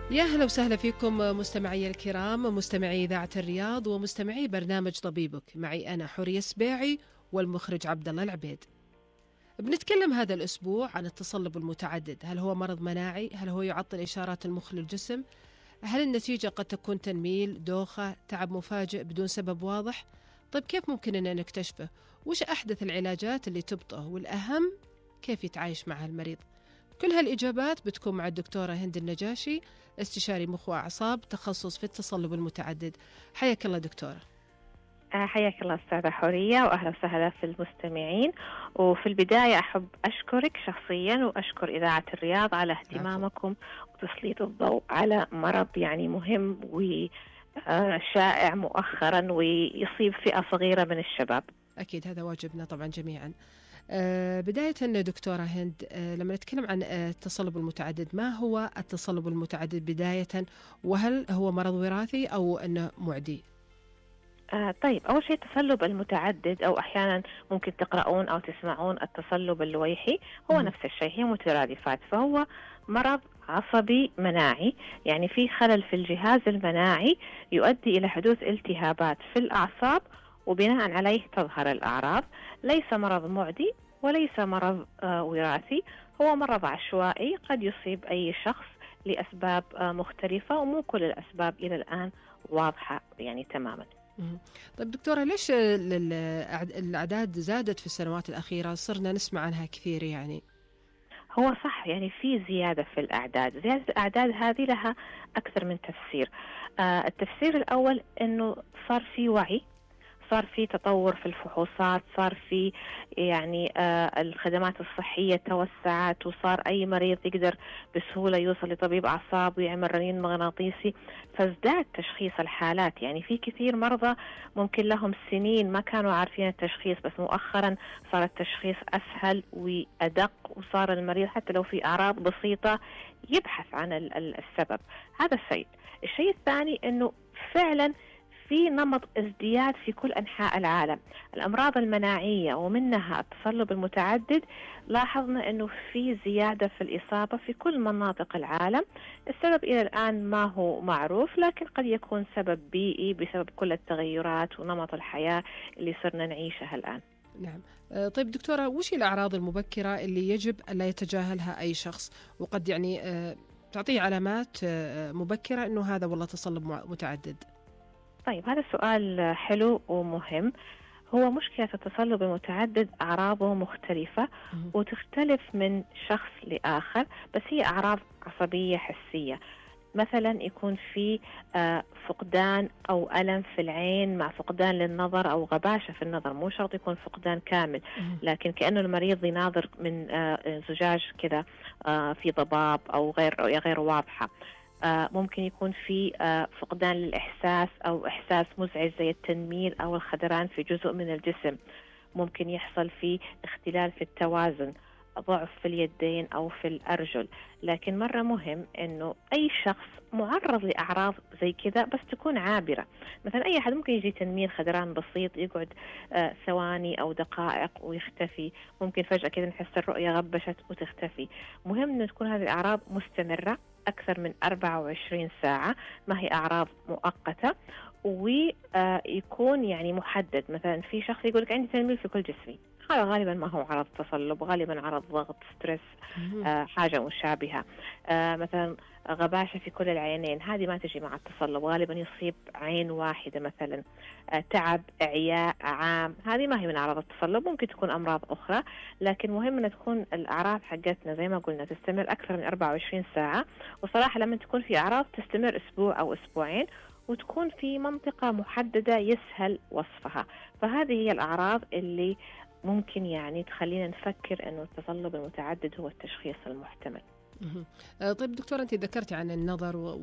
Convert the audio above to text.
يا هلا وسهلا فيكم مستمعي الكرام، مستمعي إذاعة الرياض ومستمعي برنامج طبيبك. معي أنا حورية السبيعي والمخرج عبد الله العبيد. بنتكلم هذا الأسبوع عن التصلب المتعدد. هل هو مرض مناعي؟ هل هو يعطل إشارات المخ للجسم؟ هل النتيجة قد تكون تنميل، دوخة، تعب مفاجئ بدون سبب واضح؟ طيب كيف ممكن أن نكتشفه؟ وش أحدث العلاجات اللي تبطئه؟ والأهم كيف يتعايش مع المريض؟ كل هالإجابات بتكون مع الدكتورة هند النجاشي، استشاري مخ وأعصاب، تخصص في التصلب المتعدد. حياك الله دكتورة. حياك الله أستاذة حورية، وأهلا وسهلا في المستمعين. وفي البداية أحب أشكرك شخصيا وأشكر إذاعة الرياض على عفوا. اهتمامكم وتسليط الضوء على مرض يعني مهم وشائع مؤخرا ويصيب فئة صغيرة من الشباب. أكيد هذا واجبنا طبعا جميعا. بداية دكتورة هند، لما نتكلم عن التصلب المتعدد، ما هو التصلب المتعدد بداية؟ وهل هو مرض وراثي أو أنه معدي؟ طيب، أول شيء التصلب المتعدد، أو أحيانا ممكن تقرؤون أو تسمعون التصلب اللويحي، هو مهم. نفس الشيء، هي مترادفات. فهو مرض عصبي مناعي، يعني في خلل في الجهاز المناعي يؤدي إلى حدوث التهابات في الأعصاب، وبناء عليه تظهر الأعراض. ليس مرض معدي وليس مرض وراثي، هو مرض عشوائي قد يصيب أي شخص لأسباب مختلفة، ومو كل الأسباب إلى الآن واضحة يعني تماما. مهم. طيب دكتورة، ليش الأعداد زادت في السنوات الأخيرة؟ صرنا نسمع عنها كثير يعني. هو صح، يعني في زيادة في الأعداد. زيادة الأعداد هذه لها أكثر من تفسير. التفسير الأول أنه صار في وعي، صار في تطور في الفحوصات، صار في يعني الخدمات الصحية توسعت، وصار أي مريض يقدر بسهولة يوصل لطبيب أعصاب ويعمل رنين مغناطيسي، فازداد تشخيص الحالات. يعني في كثير مرضى ممكن لهم سنين ما كانوا عارفين التشخيص، بس مؤخرا صار التشخيص أسهل وأدق، وصار المريض حتى لو في أعراض بسيطة يبحث عن السبب. هذا الشيء الثاني أنه فعلا في نمط ازدياد في كل أنحاء العالم. الأمراض المناعية ومنها التصلب المتعدد، لاحظنا أنه في زيادة في الإصابة في كل مناطق العالم. السبب إلى الآن ما هو معروف، لكن قد يكون سبب بيئي بسبب كل التغيرات ونمط الحياة اللي صرنا نعيشها الآن. نعم. طيب دكتورة، وش هي الأعراض المبكرة اللي يجب أن لا يتجاهلها أي شخص، وقد يعني تعطيه علامات مبكرة أنه هذا والله تصلب متعدد؟ طيب، هذا سؤال حلو ومهم. هو مشكلة التصلب المتعدد أعراضه مختلفة مهم. وتختلف من شخص لآخر، بس هي أعراض عصبية حسية. مثلا يكون في فقدان أو ألم في العين مع فقدان للنظر أو غباشة في النظر، مو شرط يكون فقدان كامل، مهم. لكن كأنه المريض يناظر من زجاج كذا في ضباب أو غير واضحة. ممكن يكون في فقدان للإحساس أو إحساس مزعج زي التنميل أو الخدران في جزء من الجسم. ممكن يحصل في اختلال في التوازن، ضعف في اليدين أو في الأرجل. لكن مرة مهم أنه أي شخص معرض لأعراض زي كذا بس تكون عابرة. مثلا أي أحد ممكن يجي تنميل خدران بسيط، يقعد ثواني أو دقائق ويختفي. ممكن فجأة كذا نحس الرؤية غبشت وتختفي. مهم أن تكون هذه الأعراض مستمرة أكثر من 24 ساعة، ما هي أعراض مؤقتة، ويكون يعني محدد. مثلا في شخص يقول لك عندي تنميل في كل جسمي، هذا غالبا ما هو عرض تصلب، غالبا عرض ضغط، ستريس، مهم. حاجة مشابهة. مثلا غباشة في كل العينين، هذه ما تجي مع التصلب، غالبا يصيب عين واحدة. مثلا تعب، إعياء عام، هذه ما هي من أعراض التصلب، ممكن تكون أمراض أخرى. لكن مهم أن تكون الأعراض حقتنا زي ما قلنا تستمر أكثر من 24 ساعة. وصراحة لما تكون في أعراض تستمر أسبوع أو أسبوعين، وتكون في منطقة محددة يسهل وصفها. فهذه هي الأعراض اللي ممكن يعني تخلينا نفكر أنه التصلب المتعدد هو التشخيص المحتمل. مهم. طيب دكتورة، أنت ذكرتي عن النظر